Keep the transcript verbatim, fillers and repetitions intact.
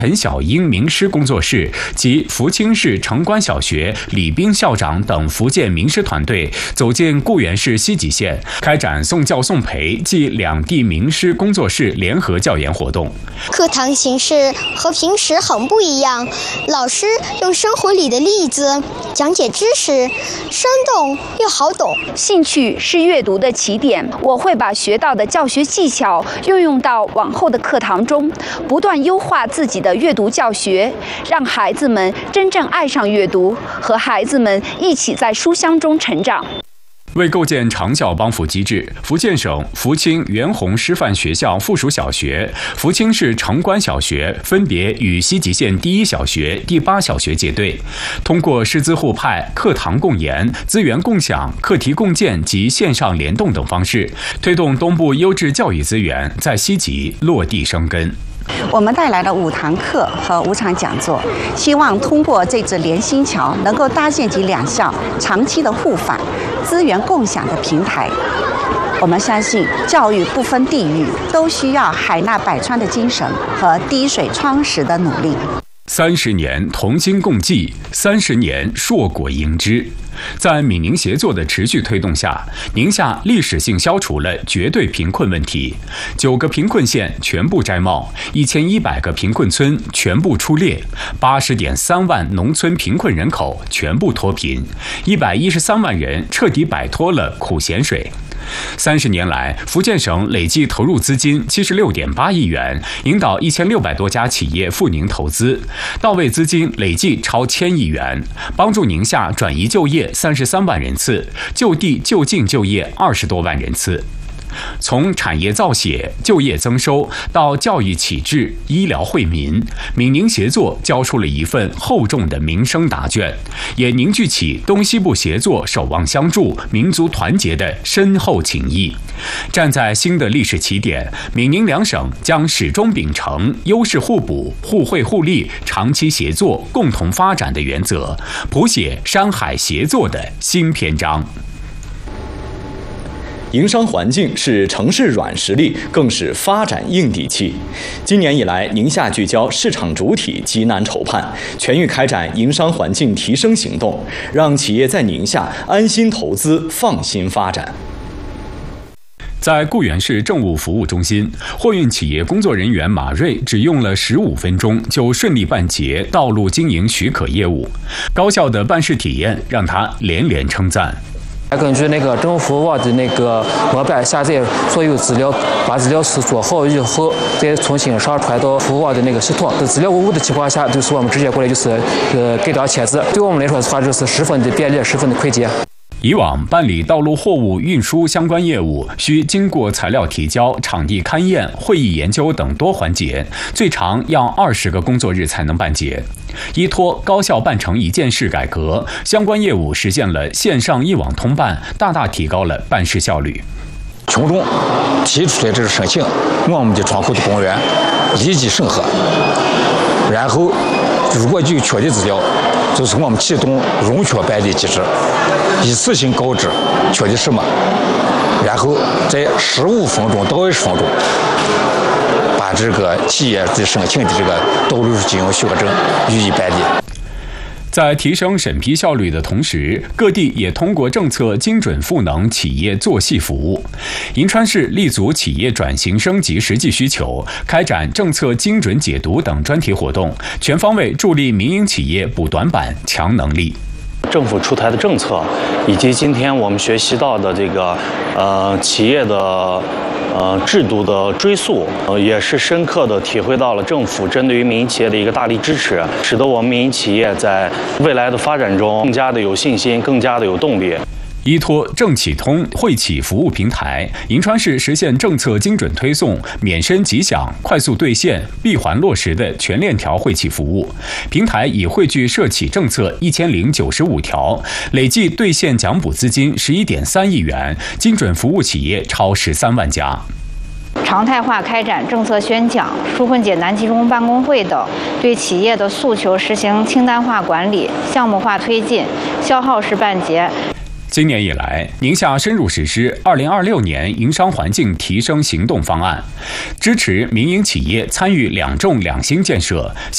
陈小英名师工作室及福清市城关小学李斌校长等福建名师团队走进固原市西吉县，开展送教送培暨两地名师工作室联合教研活动。 课堂形式和平时很不一样，老师用生活里的例子讲解知识，生动又好懂。 兴趣是阅读的起点，我会把学到的教学技巧运用到往后的课堂中，不断优化自己的阅读教学，让孩子们真正爱上阅读，和孩子们一起在书香中成长。 为构建长效帮扶机制，福建省福清元洪师范学校附属小学、福清市城关小学分别与西吉县第一小学、第八小学结对，通过师资互派、课堂共研、资源共享、课题共建及线上联动等方式，推动东部优质教育资源在西吉落地生根。 我们带来了五堂课和五场讲座，希望通过这支联心桥，能够搭建起两校长期的互访、资源共享的平台。我们相信，教育不分地域，都需要海纳百川的精神和滴水穿石的努力。 三十年同心共济，三十年硕果迎之。在闽宁协作的持续推动下，宁夏历史性消除了绝对贫困问题，九个贫困县全部摘帽，一千一百个贫困村全部出列，八十点三万农村贫困人口全部脱贫，一百一十三万人彻底摆脱了苦咸水。三十年来，福建省累计投入资金七十六点八亿元，引导一千六百多家企业赴宁投资，到位资金累计超千亿元，帮助宁夏转移就业三十三万人次，就地就近就业二十多万人次。从产业造血、就业增收到教育启智、医疗惠民，闽宁协作交出了一份厚重的民生答卷，也凝聚起东西部协作守望相助、民族团结的深厚情谊。站在新的历史起点，闽宁两省将始终秉承优势互补、互惠互利、长期协作、共同发展的原则，谱写山海协作的新篇章。 营商环境是城市软实力，更是发展硬底气。今年以来，宁夏聚焦市场主体急难筹盼，全域开展营商环境提升行动，让企业在宁夏安心投资、放心发展。 在固原市政务服务中心，货运企业工作人员马瑞只用了十五分钟就顺利办结道路经营许可业务，高效的办事体验让他连连称赞。 根据那个政府网的那个模板下载所有资料，把资料是做好以后，再重新上传到服务网的那个系统。资料无误的情况下，就是我们直接过来就是呃盖章签字，对我们来说的话，就是十分的便利，十分的快捷。 以往办理道路货物运输相关业务，需经过材料提交、场地勘验、会议研究等多环节，最长要二十个工作日才能办结。依托高效办成一件事改革，相关业务实现了线上一网通办，大大提高了办事效率。 群众提出来这个申请，我们的窗口的工人立即审核，然后如果有缺的资料，就是我们启动容缺办理机制，一次性告知缺的什么，然后在十五分钟到二十分钟把这个企业的申请的这个道路经营许可证予以办理。 在提升审批效率的同时，各地也通过政策精准赋能企业做细服务。银川市立足企业转型升级实际需求，开展政策精准解读等专题活动，全方位助力民营企业补短板、强能力。 政府出台的政策，以及今天我们学习到的这个呃企业的呃制度的追溯，呃也是深刻的体会到了政府针对于民营企业的一个大力支持，使得我们民营企业在未来的发展中更加的有信心，更加的有动力。 依托政企通惠企服务平台，银川市实现政策精准推送、免申即享、快速兑现、闭环落实的全链条惠企服务。平台已汇聚社企政策一千零九十五条，累计兑现奖补资金十一点三亿元，精准服务企业超十三万家。 常态化开展政策宣讲、纾困解难集中办公会等，对企业的诉求实行清单化管理、项目化推进、消耗式办结。 今年以来，宁夏深入实施二零二六年营商环境提升行动方案，支持民营企业参与两重两新建设，